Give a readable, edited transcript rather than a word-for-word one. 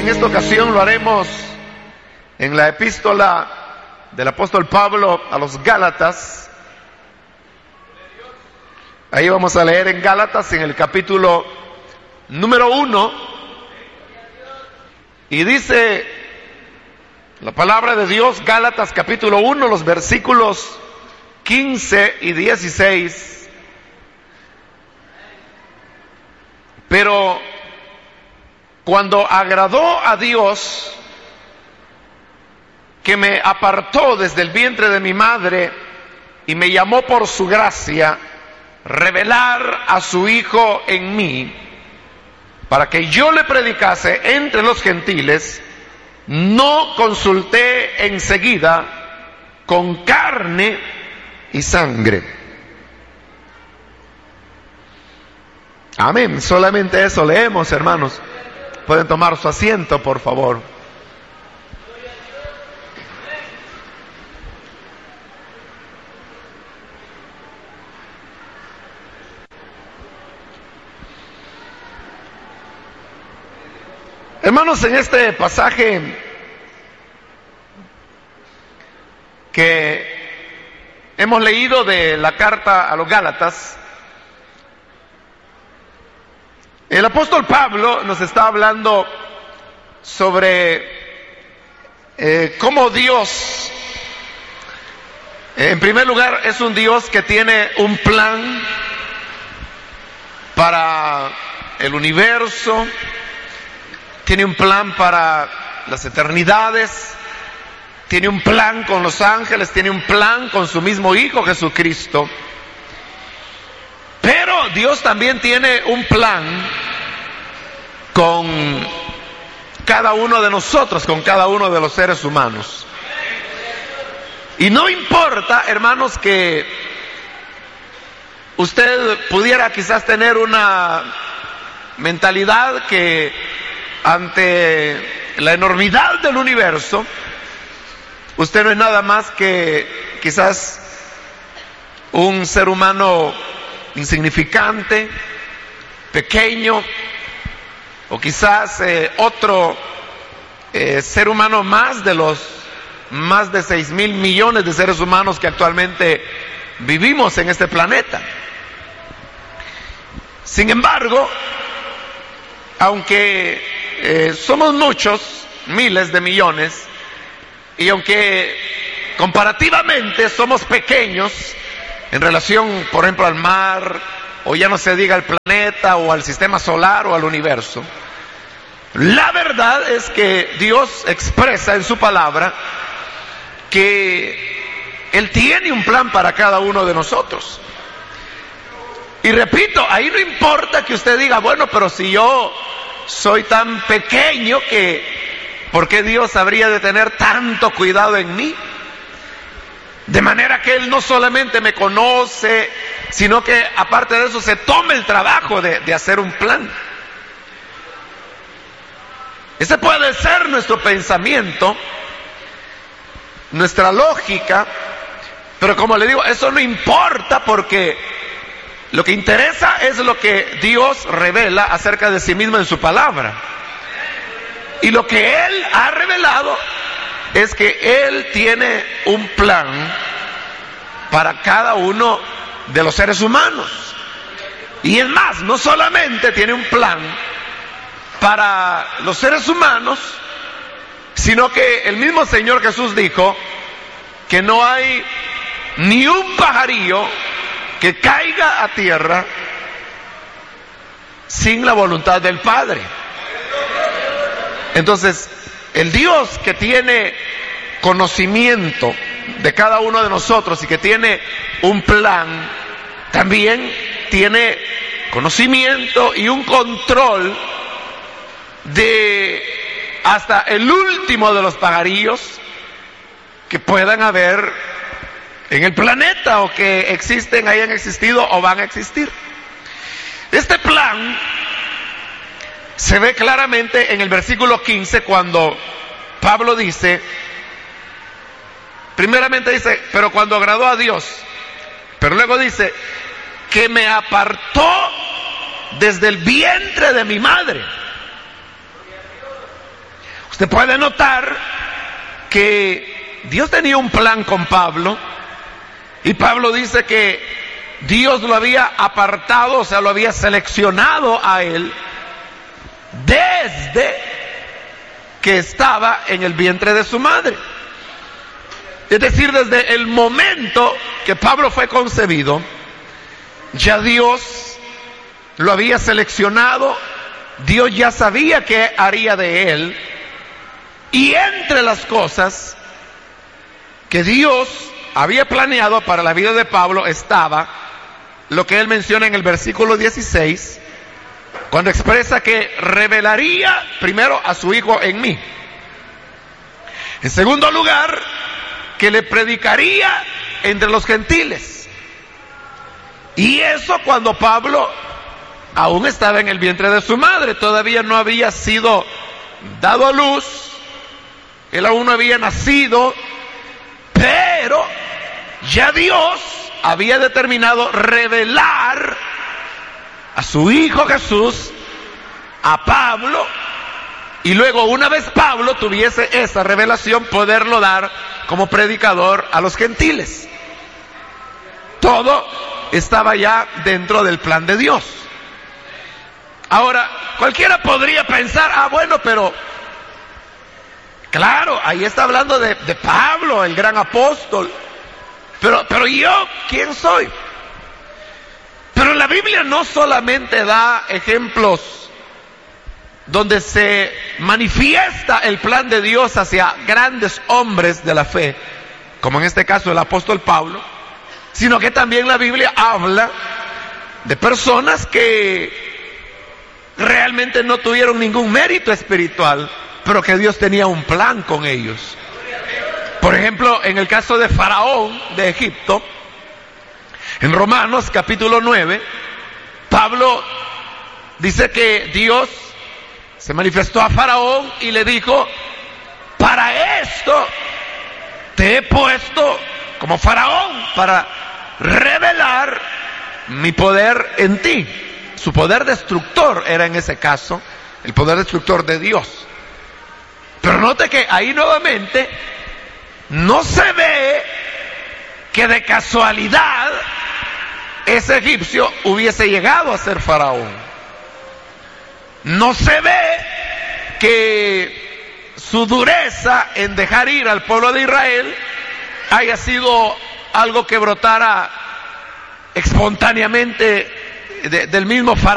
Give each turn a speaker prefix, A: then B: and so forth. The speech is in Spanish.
A: en esta ocasión lo haremos en la epístola del apóstol Pablo a los Gálatas. Ahí vamos a leer en Gálatas, en el capítulo número 1, y dice la palabra de Dios, Gálatas capítulo 1, los versículos 15 y 16. Pero cuando agradó a Dios, que me apartó desde el vientre de mi madre y me llamó por su gracia, revelar a su Hijo en mí, para que yo le predicase entre los gentiles, no consulté enseguida con carne y sangre. Amén. Solamente eso leemos, hermanos. Pueden tomar su asiento, por favor. Hermanos, en este pasaje que hemos leído de la carta a los Gálatas, el apóstol Pablo nos está hablando sobre cómo Dios, en primer lugar, es un Dios que tiene un plan para el universo, tiene un plan para las eternidades, tiene un plan con los ángeles, tiene un plan con su mismo Hijo Jesucristo. Pero Dios también tiene un plan con cada uno de nosotros, con cada uno de los seres humanos. Y no importa, hermanos, que usted pudiera quizás tener una mentalidad que ante la enormidad del universo, usted no es nada más que quizás un ser humano insignificante, pequeño, o quizás otro ser humano más de los más de 6,000 millones de seres humanos que actualmente vivimos en este planeta. Sin embargo, aunque somos muchos, miles de millones, y aunque comparativamente somos pequeños en relación, por ejemplo, al mar, o ya no se diga al planeta, o al sistema solar, o al universo, la verdad es que Dios expresa en su palabra que Él tiene un plan para cada uno de nosotros. Y repito, ahí no importa que usted diga, bueno, pero si yo soy tan pequeño, ¿por qué Dios habría de tener tanto cuidado en mí? De manera que Él no solamente me conoce, sino que aparte de eso se toma el trabajo de hacer un plan. Ese puede ser nuestro pensamiento, nuestra lógica, pero como le digo, eso no importa, porque lo que interesa es lo que Dios revela acerca de sí mismo en su palabra. Y lo que Él ha revelado es que Él tiene un plan para cada uno de los seres humanos. Y es más, no solamente tiene un plan para los seres humanos, sino que el mismo Señor Jesús dijo que no hay ni un pajarillo que caiga a tierra sin la voluntad del Padre. Entonces, el Dios que tiene conocimiento de cada uno de nosotros y que tiene un plan, también tiene conocimiento y un control de hasta el último de los pajarillos que puedan haber en el planeta, o que existen, hayan existido o van a existir. Este plan se ve claramente en el versículo 15, cuando Pablo dice, primeramente dice, pero cuando agradó a Dios, pero luego dice, que me apartó desde el vientre de mi madre. Usted puede notar que Dios tenía un plan con Pablo, y Pablo dice que Dios lo había apartado, o sea, lo había seleccionado a él desde que estaba en el vientre de su madre. Es decir, desde el momento que Pablo fue concebido, ya Dios lo había seleccionado, Dios ya sabía qué haría de él, y entre las cosas que Dios había planeado para la vida de Pablo estaba lo que él menciona en el versículo 16, cuando expresa que revelaría primero a su Hijo en mí. En segundo lugar, que le predicaría entre los gentiles. Y eso cuando Pablo aún estaba en el vientre de su madre, todavía no había sido dado a luz, él aún no había nacido, pero ya Dios había determinado revelar a su Hijo Jesús a Pablo, y luego una vez Pablo tuviese esa revelación, poderlo dar como predicador a los gentiles. Todo estaba ya dentro del plan de Dios. Ahora, cualquiera podría pensar, bueno, pero claro, ahí está hablando de Pablo, el gran apóstol, pero yo, ¿quién soy? Pero la Biblia no solamente da ejemplos donde se manifiesta el plan de Dios hacia grandes hombres de la fe, como en este caso el apóstol Pablo, sino que también la Biblia habla de personas que realmente no tuvieron ningún mérito espiritual, pero que Dios tenía un plan con ellos. Por ejemplo, en el caso de Faraón de Egipto, en Romanos capítulo 9, Pablo dice que Dios se manifestó a Faraón y le dijo: para esto te he puesto como Faraón, para revelar mi poder en ti. Su poder destructor era en ese caso el poder destructor de Dios. Pero note que ahí nuevamente no se ve que de casualidad ese egipcio hubiese llegado a ser Faraón. No se ve que su dureza en dejar ir al pueblo de Israel haya sido algo que brotara espontáneamente del mismo Faraón.